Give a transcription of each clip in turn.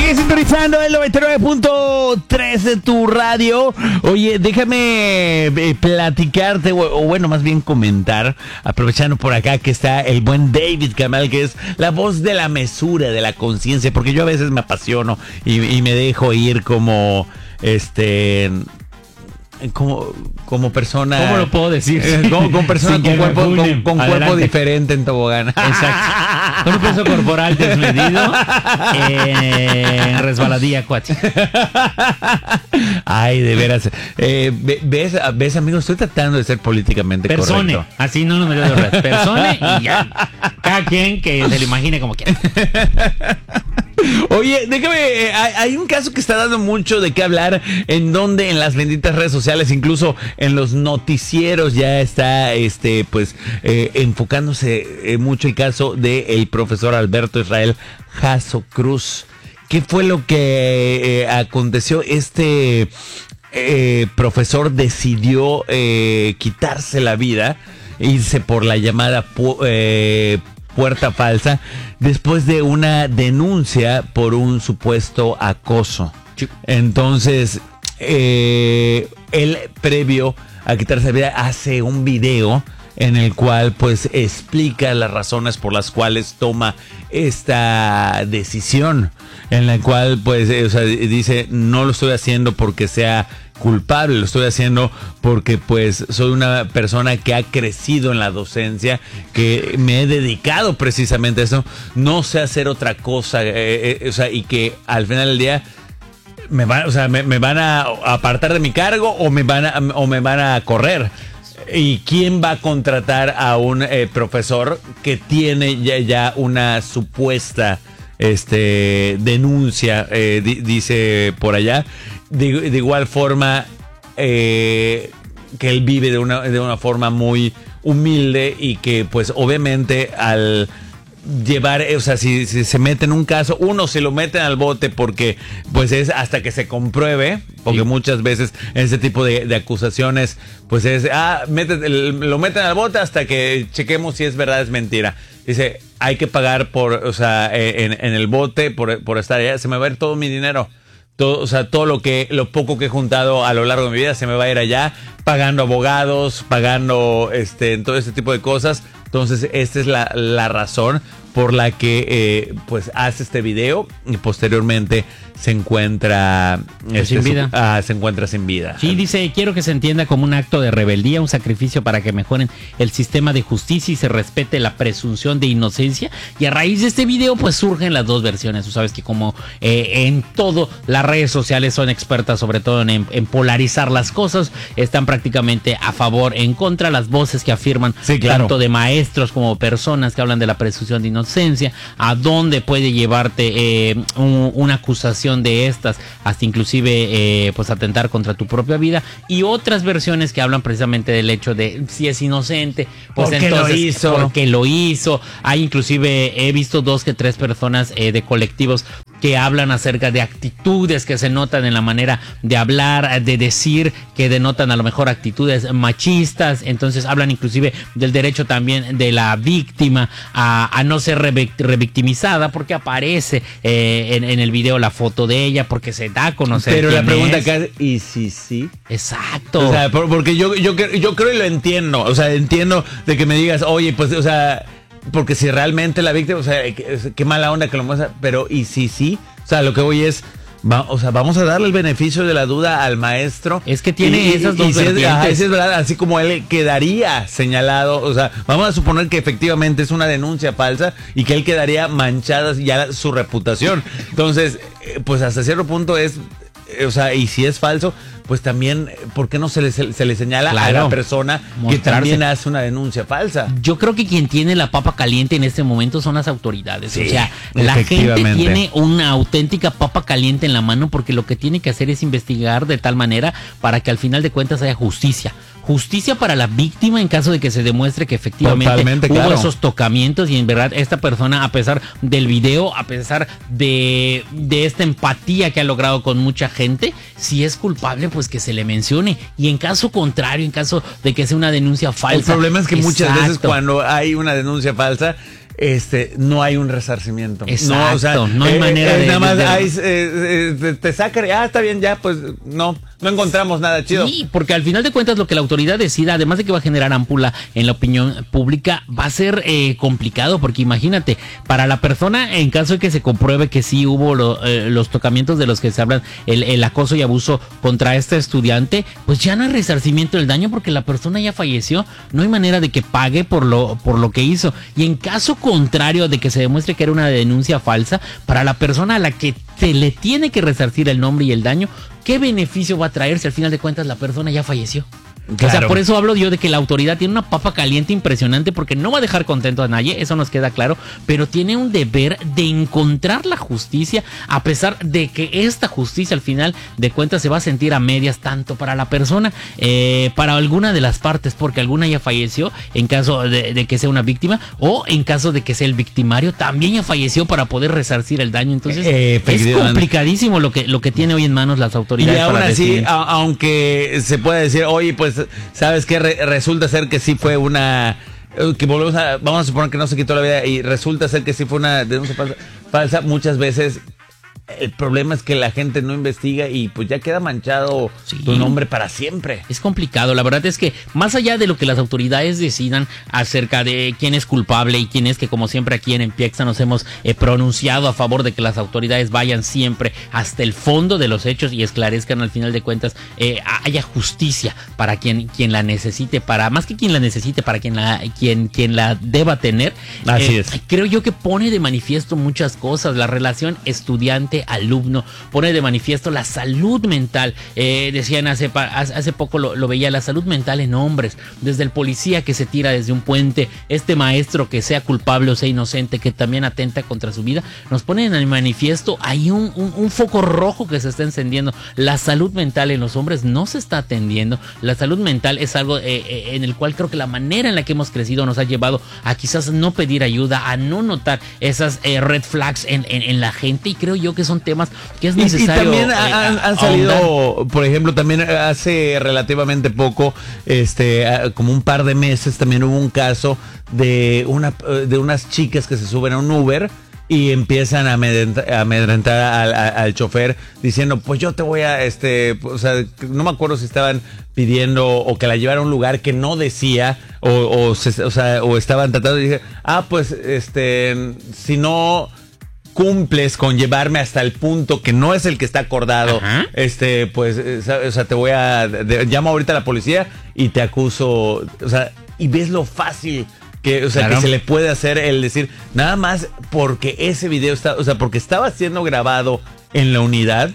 Sigue sintonizando el 99.3 de tu radio. Oye, déjame platicarte, o bueno, más bien comentar, aprovechando por acá que está el buen David Kamal, que es la voz de la mesura, de la conciencia, porque yo a veces me apasiono y me dejo ir como, como persona. ¿Cómo lo puedo decir? Como persona con cuerpo diferente en tobogán. Exacto. Con un peso corporal desmedido, resbaladilla cuate. Ay, de veras. ¿Ves, amigo? Estoy tratando de ser políticamente Persone. correcto. Así no me dio de persone y ya. Cada quien que se lo imagine como quiera. Oye, déjame, hay un caso que está dando mucho de qué hablar, en las benditas redes sociales, incluso en los noticieros ya está, enfocándose mucho el caso del profesor Alberto Israel Jasso Cruz. ¿Qué fue lo que aconteció? Profesor decidió quitarse la vida, irse por la llamada puerta falsa, después de una denuncia por un supuesto acoso. Entonces, él, previo a quitarse la vida, hace un video en el cual pues explica las razones por las cuales toma esta decisión, en la cual pues dice: no lo estoy haciendo porque sea culpable, lo estoy haciendo porque pues soy una persona que ha crecido en la docencia, que me he dedicado precisamente a eso, no sé hacer otra cosa, y que al final del día me van a apartar de mi cargo o me van a correr. ¿Y quién va a contratar a un profesor que tiene ya una supuesta denuncia, dice por allá? De igual forma, que él vive de una forma muy humilde, y que pues obviamente al llevar, si se mete en un caso, uno se lo meten al bote porque pues es hasta que se compruebe, porque sí, muchas veces en ese tipo de acusaciones pues es, lo meten al bote hasta que chequemos si es verdad, es mentira. Dice, hay que pagar en el bote por estar allá, se me va a ir todo mi dinero. Todo lo poco que he juntado a lo largo de mi vida se me va a ir allá, pagando abogados, pagando todo este tipo de cosas. Entonces, esta es la razón por la que pues hace este video, y posteriormente se encuentra sin vida. Se encuentra sin vida. Sí, dice: quiero que se entienda como un acto de rebeldía, un sacrificio para que mejoren el sistema de justicia y se respete la presunción de inocencia. Y a raíz de este video pues surgen las dos versiones. Tú sabes que como en todo las redes sociales son expertas sobre todo en polarizar las cosas, están prácticamente a favor, en contra, las voces que afirman, sí, claro, tanto de maestros como personas que hablan de la presunción de inocencia, a dónde puede llevarte una acusación de estas, hasta inclusive pues atentar contra tu propia vida, y otras versiones que hablan precisamente del hecho de si es inocente, pues entonces porque lo hizo. Hay inclusive, he visto 2 que 3 personas de colectivos que hablan acerca de actitudes que se notan en la manera de hablar, de decir, que denotan a lo mejor actitudes machistas. Entonces hablan inclusive del derecho también de la víctima a no ser revictimizada, porque aparece en el video la foto de ella, porque se da a conocer. Pero la pregunta acá es, ¿y si sí? Exacto. Porque yo creo y lo entiendo. Entiendo de que me digas, oye, pues, porque si realmente la víctima, qué mala onda que lo muestra, pero ¿y si sí? Lo que voy es, vamos a darle el beneficio de la duda al maestro. Es que tiene esas dos vertientes. Es verdad, así como él quedaría señalado, vamos a suponer que efectivamente es una denuncia falsa y que él quedaría manchada ya su reputación. Entonces, pues hasta cierto punto es, y si es falso, pues también, ¿por qué no se le señala, claro, a la persona que también hace una denuncia falsa? Yo creo que quien tiene la papa caliente en este momento son las autoridades. Sí, la gente tiene una auténtica papa caliente en la mano, porque lo que tiene que hacer es investigar de tal manera para que al final de cuentas haya justicia. Justicia para la víctima en caso de que se demuestre que efectivamente hubo esos tocamientos, y en verdad esta persona, a pesar del video, a pesar de esta empatía que ha logrado con mucha gente, si es culpable, pues que se le mencione. Y en caso contrario, en caso de que sea una denuncia falsa. El problema es que muchas veces cuando hay una denuncia falsa, no hay un resarcimiento. Exacto, no hay manera de... Nada más te sacan, está bien, ya, pues no encontramos nada chido. Sí, porque al final de cuentas lo que la autoridad decida, además de que va a generar ámpula en la opinión pública, va a ser complicado, porque imagínate, para la persona, en caso de que se compruebe que sí hubo los tocamientos de los que se hablan, el acoso y abuso contra este estudiante, pues ya no hay resarcimiento del daño porque la persona ya falleció, no hay manera de que pague por lo que hizo. Y en caso contrario de que se demuestre que era una denuncia falsa, para la persona a la que se le tiene que resarcir el nombre y el daño, ¿qué beneficio va a traer si al final de cuentas la persona ya falleció? Claro. O sea, por eso hablo yo de que la autoridad tiene una papa caliente impresionante, porque no va a dejar contento a nadie, eso nos queda claro, pero tiene un deber de encontrar la justicia, a pesar de que esta justicia al final de cuentas se va a sentir a medias, tanto para la persona, para alguna de las partes, porque alguna ya falleció en caso de que sea una víctima, o en caso de que sea el victimario, también ya falleció para poder resarcir el daño. Entonces es complicadísimo lo que tiene hoy en manos las autoridades. Y aún así, aunque se pueda decir, oye, pues ¿sabes qué? Resulta ser que sí fue una... que vamos a suponer que no se quitó la vida y resulta ser que sí fue una denuncia falsa. Muchas veces el problema es que la gente no investiga y pues ya queda manchado tu nombre para siempre. Es complicado, la verdad es que más allá de lo que las autoridades decidan acerca de quién es culpable y quién es, que como siempre aquí en Empiexa nos hemos pronunciado a favor de que las autoridades vayan siempre hasta el fondo de los hechos y esclarezcan al final de cuentas, haya justicia para quien la necesite, para más que quien la necesite, para quien la deba tener. Así es. Creo yo que pone de manifiesto muchas cosas, la relación estudiante-alumno, pone de manifiesto la salud mental. Decían hace poco lo veía, la salud mental en hombres, desde el policía que se tira desde un puente, este maestro que sea culpable o sea inocente, que también atenta contra su vida, nos pone en el manifiesto, hay un foco rojo que se está encendiendo. La salud mental en los hombres no se está atendiendo. La salud mental es algo en el cual creo que la manera en la que hemos crecido nos ha llevado a quizás no pedir ayuda, a no notar esas red flags en la gente, y creo yo que son temas que es necesario. Y también han salido, por ejemplo, también hace relativamente poco, como un par de meses, también hubo un caso de unas chicas que se suben a un Uber y empiezan a amedrentar al chofer diciendo, pues yo te voy a, o sea, no me acuerdo si estaban pidiendo o que la llevara a un lugar que no decía, o estaban tratando de decir, pues si no cumples con llevarme hasta el punto que no es el que está acordado, pues, o sea, te voy a... llamo ahorita a la policía y te acuso, o sea, y ves lo fácil que, o sea, claro, que se le puede hacer el decir, nada más porque ese video está, o sea, porque estaba siendo grabado en la unidad,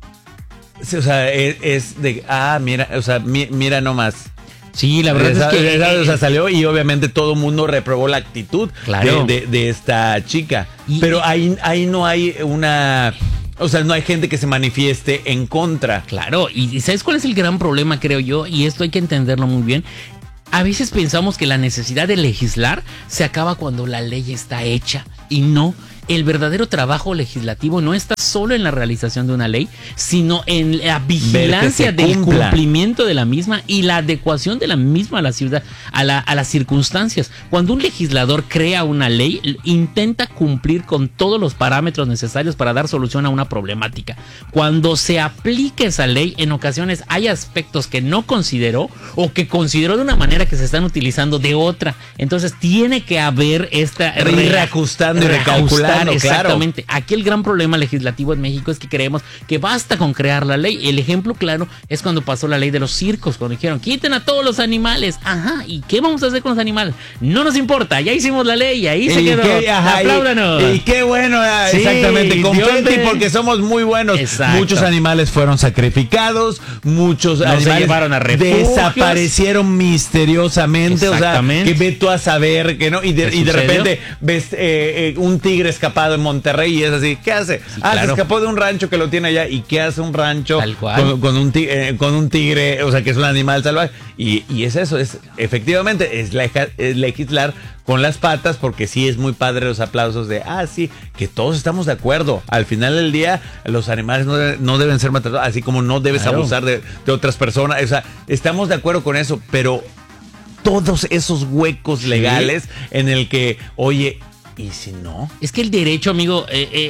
o sea, es de, mira, o sea, mira nomás. Sí, la verdad es que... o sea, salió y obviamente todo el mundo reprobó la actitud, claro, de esta chica. Pero ahí no hay una... O sea, no hay gente que se manifieste en contra. Claro, y ¿sabes cuál es el gran problema, creo yo? Y esto hay que entenderlo muy bien. A veces pensamos que la necesidad de legislar se acaba cuando la ley está hecha, y no. El verdadero trabajo legislativo no está solo en la realización de una ley, sino en la vigilancia del cumplimiento de la misma y la adecuación de la misma a la ciudad, a las circunstancias. Cuando un legislador crea una ley, intenta cumplir con todos los parámetros necesarios para dar solución a una problemática. Cuando se aplica esa ley, en ocasiones hay aspectos que no consideró o que consideró de una manera que se están utilizando de otra. Entonces tiene que haber esta... reajustando y recalculando. Exactamente. Claro. Aquí el gran problema legislativo en México es que creemos que basta con crear la ley. El ejemplo claro es cuando pasó la ley de los circos, cuando dijeron, quiten a todos los animales. ¿Y qué vamos a hacer con los animales? No nos importa, ya hicimos la ley y ahí se quedó. Apláudanos. Y qué bueno, sí, exactamente, confeti porque somos muy buenos. Exacto. Muchos animales fueron sacrificados, muchos animales se llevaron a refugios, desaparecieron misteriosamente. O sea, que ve tú a saber que no, y de repente ves un tigre escapado en Monterrey y es así, ¿qué hace? Sí, claro. Se escapó de un rancho que lo tiene allá. ¿Y qué hace un rancho con un tigre? O sea, que es un animal salvaje. Y es eso, efectivamente, es legislar con las patas, porque sí es muy padre los aplausos de, sí, que todos estamos de acuerdo. Al final del día, los animales no deben ser maltratados, así como no debes abusar de otras personas. O sea, estamos de acuerdo con eso, pero todos esos huecos legales en el que, oye, ¿y si no? Es que el derecho, amigo,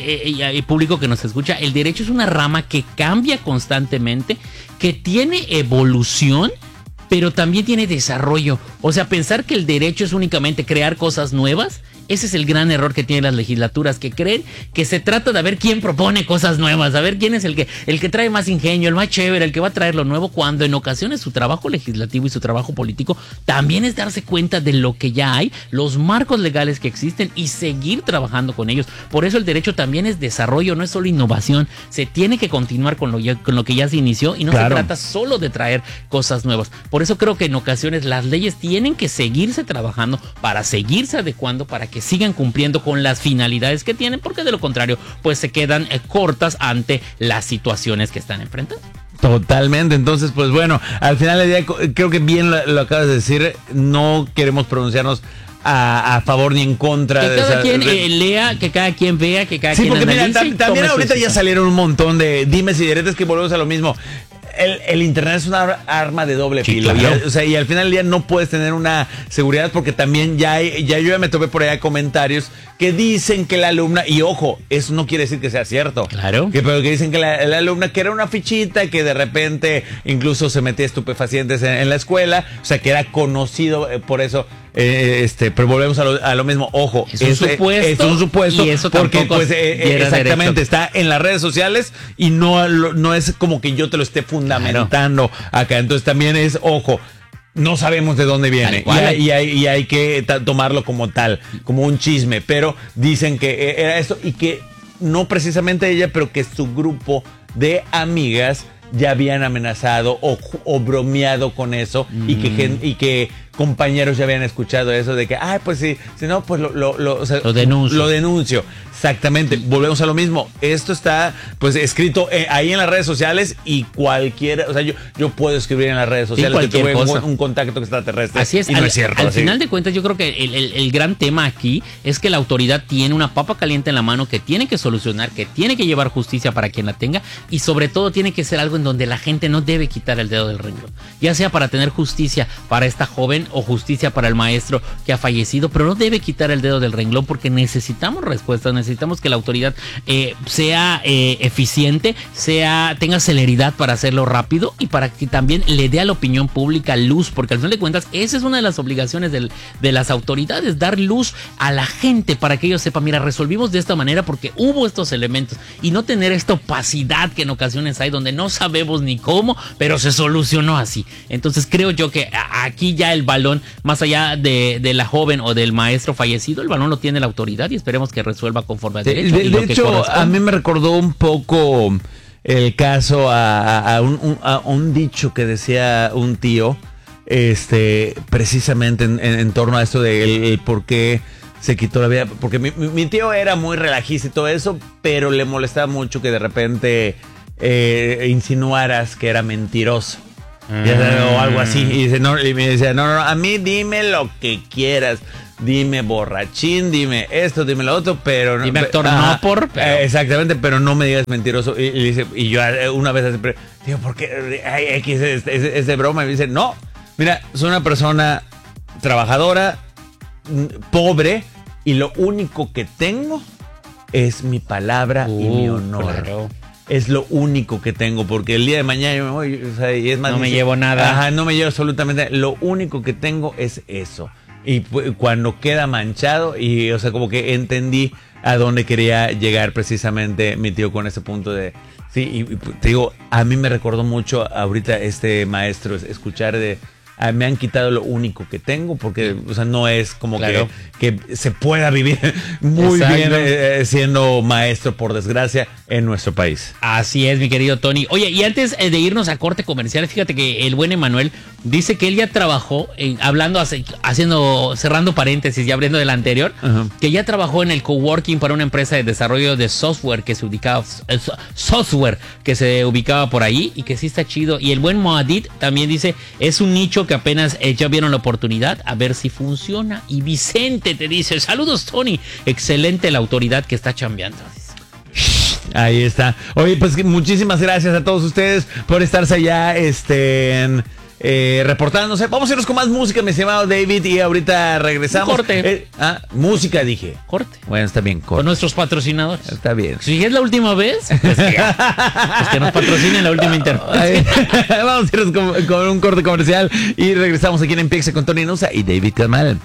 público que nos escucha, el derecho es una rama que cambia constantemente, que tiene evolución, pero también tiene desarrollo. O sea, pensar que el derecho es únicamente crear cosas nuevas, ese es el gran error que tienen las legislaturas, que creen que se trata de ver quién propone cosas nuevas, a ver quién es el que trae más ingenio, el más chévere, el que va a traer lo nuevo, cuando en ocasiones su trabajo legislativo y su trabajo político también es darse cuenta de lo que ya hay, los marcos legales que existen y seguir trabajando con ellos. Por eso el derecho también es desarrollo, no es solo innovación. Se tiene que continuar con lo que ya se inició y no se trata solo de traer cosas nuevas. Por eso creo que en ocasiones las leyes tienen que seguirse trabajando para seguirse adecuando, para que sigan cumpliendo con las finalidades que tienen, porque de lo contrario pues se quedan cortas ante las situaciones que están enfrentando. Totalmente, entonces pues bueno, al final del día creo que bien lo acabas de decir, no queremos pronunciarnos a favor ni en contra. Que cada quien lea, que cada quien vea, que cada quien analice. Sí, porque mira, también ahorita ya salieron un montón de dimes y diretes que volvemos a lo mismo. El internet es una arma de doble filo. Claro. Y al final del día no puedes tener una seguridad, porque también yo ya me topé por allá comentarios que dicen que la alumna, y ojo, eso no quiere decir que sea cierto. Claro. Pero que dicen que la alumna, que era una fichita, que de repente incluso se metía estupefacientes en la escuela, o sea, que era conocido por eso. Pero volvemos a lo mismo. Ojo, es un supuesto. Y eso porque pues exactamente está en las redes sociales y no es como que yo te lo esté fundamentando acá. Entonces también es, ojo, no sabemos de dónde viene y hay que tomarlo como tal, como un chisme, pero dicen que era esto y que no precisamente ella, pero que su grupo de amigas ya habían amenazado o bromeado con eso y que compañeros ya habían escuchado eso de que, pues si no, pues lo denuncio. Lo denuncio. Exactamente, volvemos a lo mismo. Esto está pues escrito ahí en las redes sociales y cualquiera, o sea, yo puedo escribir en las redes sociales que tuve un contacto extraterrestre. Así es, y no es cierto. Al final de cuentas, yo creo que el gran tema aquí es que la autoridad tiene una papa caliente en la mano que tiene que solucionar, que tiene que llevar justicia para quien la tenga, y sobre todo tiene que ser algo en donde la gente no debe quitar el dedo del renglón, ya sea para tener justicia para esta joven o justicia para el maestro que ha fallecido, pero no debe quitar el dedo del renglón, porque necesitamos respuestas, necesitamos que la autoridad sea eficiente, tenga celeridad para hacerlo rápido y para que también le dé a la opinión pública luz, porque al final de cuentas esa es una de las obligaciones de las autoridades, dar luz a la gente para que ellos sepan, mira, resolvimos de esta manera porque hubo estos elementos, y no tener esta opacidad que en ocasiones hay donde no sabemos ni cómo, pero se solucionó así. Entonces creo yo que aquí ya el balón, más allá de la joven o del maestro fallecido, el balón lo tiene la autoridad y esperemos que resuelva conforme a derecho. De hecho, a mí me recordó un poco el caso a un dicho que decía un tío, precisamente en torno a esto de el por qué se quitó la vida, porque mi tío era muy relajista y todo eso, pero le molestaba mucho que de repente insinuaras que era mentiroso. O algo así. Y me decía, no, a mí dime lo que quieras. Dime borrachín, dime esto, dime lo otro, pero dime actor exactamente, pero no me digas mentiroso. Y yo una vez digo, ¿por qué? X es de broma. Y me dice, no, mira, soy una persona trabajadora, pobre, y lo único que tengo es mi palabra y mi honor. Claro. Es lo único que tengo, porque el día de mañana yo me voy, o sea, y es más, no me llevo nada. Ajá, no me llevo absolutamente nada. Lo único que tengo es eso. Y cuando queda manchado, y o sea, como que entendí a dónde quería llegar precisamente mi tío con ese punto de... Sí, y te digo, a mí me recordó mucho ahorita este maestro, escuchar de... me han quitado lo único que tengo, porque o sea, no es como claro, que se pueda vivir muy bien siendo maestro, por desgracia, en nuestro país. Así es, mi querido Tony. Oye, y antes de irnos a corte comercial, fíjate que el buen Emanuel dice que él ya trabajó, cerrando paréntesis y abriendo del anterior, que ya trabajó en el coworking para una empresa de desarrollo de software que se ubicaba por ahí, y que sí está chido. Y el buen Moadit también dice, es un nicho que apenas ya vieron la oportunidad, a ver si funciona. Y Vicente te dice, saludos Tony, excelente la autoridad que está chambeando. Ahí está. Oye, pues muchísimas gracias a todos ustedes por estarse allá reportándose. Vamos a irnos con más música, mi estimado David, y ahorita regresamos. Un corte. Música, dije. Corte. Bueno, está bien, corte. Con nuestros patrocinadores. Está bien. Si es la última vez, pues que nos patrocinen la última intervención. Vamos a irnos con un corte comercial y regresamos aquí en Empieza con Tony Nusa y David Camal.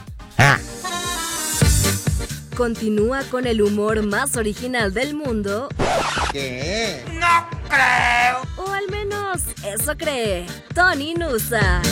Continúa con el humor más original del mundo. ¿Qué? No creo. O al menos eso cree Tony Nusa.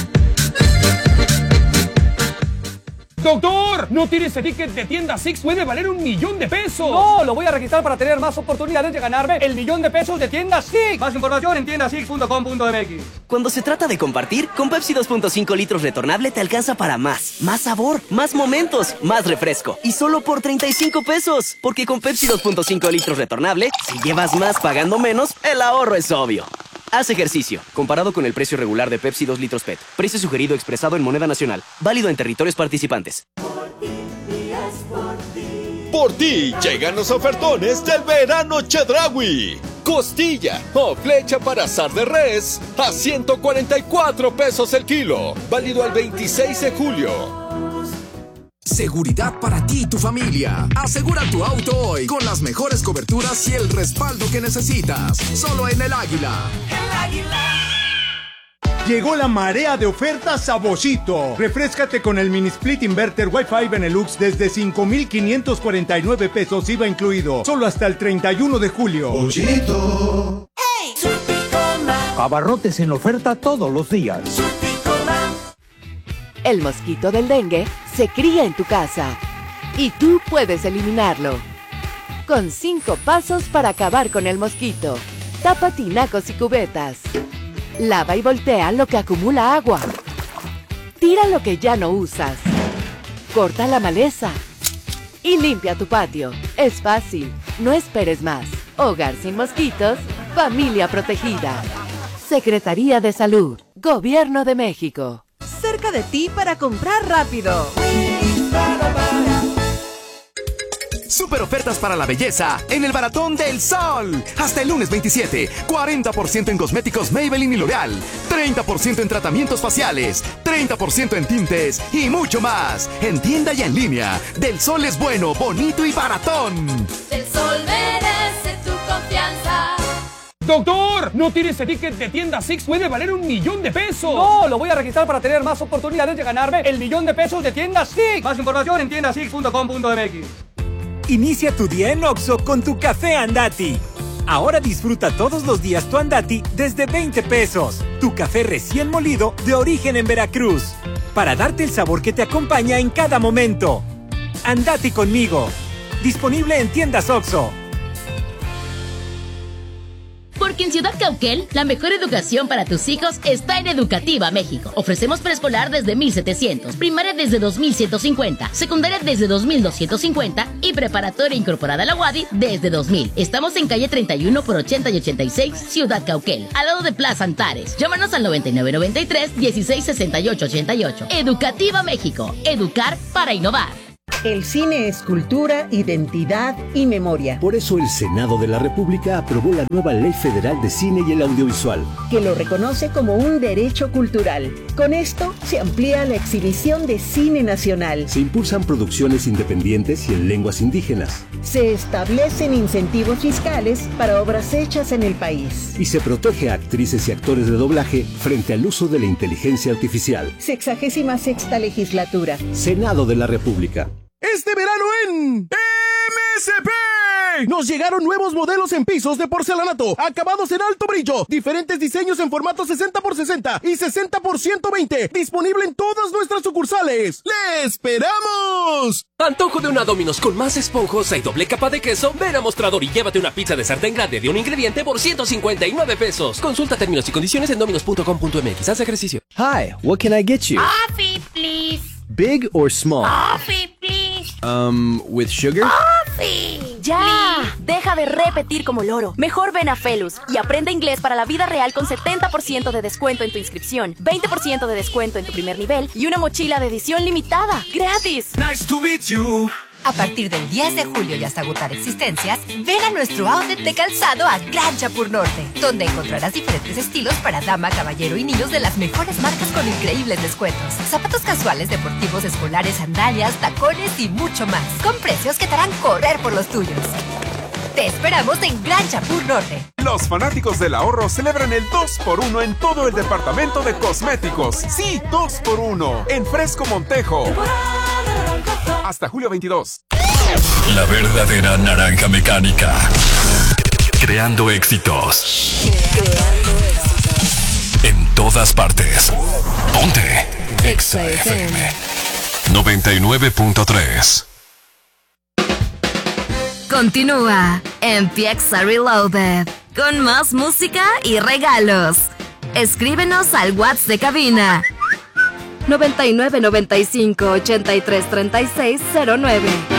¡Doctor! ¿No tiene ese ticket de tienda Six? ¡Puede valer $1,000,000! No, lo voy a registrar para tener más oportunidades de ganarme el $1,000,000 de tienda Six. Más información en tiendasix.com.mx. Cuando se trata de compartir, con Pepsi 2.5 litros retornable te alcanza para más. Más sabor, más momentos, más refresco. Y solo por $35. Porque con Pepsi 2.5 litros retornable, si llevas más pagando menos, el ahorro es obvio. Haz ejercicio. Comparado con el precio regular de Pepsi 2 litros PET. Precio sugerido expresado en moneda nacional. Válido en territorios participantes. Por ti llegan los ofertones del verano Chedraui. Costilla o flecha para asar de res a $144 el kilo. Válido al 26 de julio. Seguridad para ti y tu familia. Asegura tu auto hoy con las mejores coberturas y el respaldo que necesitas. Solo en El Águila. El Águila. Llegó la marea de ofertas a Boschito. Refréscate con el mini split inverter Wi-Fi Benelux desde $5,549 IVA incluido. Solo hasta el 31 de julio. Boschito. ¡Hey! Abarrotes en oferta todos los días. El mosquito del dengue se cría en tu casa y tú puedes eliminarlo. Con 5 pasos para acabar con el mosquito. Tapa tinacos y cubetas. Lava y voltea lo que acumula agua. Tira lo que ya no usas. Corta la maleza. Y limpia tu patio. Es fácil. No esperes más. Hogar sin mosquitos. Familia protegida. Secretaría de Salud. Gobierno de México. Cerca de ti para comprar rápido. Super ofertas para la belleza en el Baratón del Sol. Hasta el lunes 27, 40% en cosméticos Maybelline y L'Oreal, 30% en tratamientos faciales, 30% en tintes y mucho más. En tienda y en línea. Del Sol es bueno, bonito y baratón. Del Sol merece tu confianza. ¡Doctor! ¿No tiene ese ticket de tienda Six? ¡Puede valer $1,000,000! No, lo voy a registrar para tener más oportunidades de ganarme el $1,000,000 de tienda Six. Más información en tiendasix.com.mx. Inicia tu día en Oxxo con tu café Andati. Ahora disfruta todos los días tu Andati desde $20. Tu café recién molido de origen en Veracruz. Para darte el sabor que te acompaña en cada momento. Andati conmigo. Disponible en tiendas Oxxo. Porque en Ciudad Cauquel, la mejor educación para tus hijos está en Educativa México. Ofrecemos preescolar desde 1,700, primaria desde 2,150, secundaria desde 2,250 y preparatoria incorporada a la UADY desde 2,000. Estamos en calle 31 por 80 y 86, Ciudad Cauquel, al lado de Plaza Antares. Llámanos al 9993-166888. Educativa México. Educar para innovar. El cine es cultura, identidad y memoria. Por eso el Senado de la República aprobó la nueva Ley Federal de Cine y el Audiovisual, que lo reconoce como un derecho cultural. Con esto se amplía la exhibición de cine nacional. Se impulsan producciones independientes y en lenguas indígenas. Se establecen incentivos fiscales para obras hechas en el país. Y se protege a actrices y actores de doblaje frente al uso de la inteligencia artificial. 66ª legislatura. Senado de la República. Este verano en MSP nos llegaron nuevos modelos en pisos de porcelanato, acabados en alto brillo, diferentes diseños en formato 60x60 y 60x120, disponible en todas nuestras sucursales. ¡Le esperamos! Antojo de una Domino's con más esponjosa y doble capa de queso. Ven a Mostrador y llévate una pizza de sartén grande de un ingrediente por $159. Consulta términos y condiciones en dominos.com.mx. Haz ejercicio. Hi, what can I get you? Coffee, please. Big or small? Coffee, please. With sugar? Coffee. ¡Ya! Deja de repetir como loro. Mejor ven a Felus y aprende inglés para la vida real con 70% de descuento en tu inscripción, 20% de descuento en tu primer nivel y una mochila de edición limitada. ¡Gratis! Nice to meet you. A partir del 10 de julio y hasta agotar existencias, ven a nuestro outlet de calzado a Gran Chapur Norte, donde encontrarás diferentes estilos para dama, caballero y niños de las mejores marcas con increíbles descuentos. Zapatos casuales, deportivos, escolares, sandalias, tacones y mucho más, con precios que te harán correr por los tuyos. Te esperamos en Gran Chapur Norte. Los fanáticos del ahorro celebran el 2x1 en todo el departamento de cosméticos. Sí, 2x1 en Fresco Montejo. Hasta julio 22. La verdadera naranja mecánica. Creando éxitos. En todas partes. Ponte Exa FM 99.3. Continúa en Exa Reloaded con más música y regalos. Escríbenos al WhatsApp de cabina 9995 833609.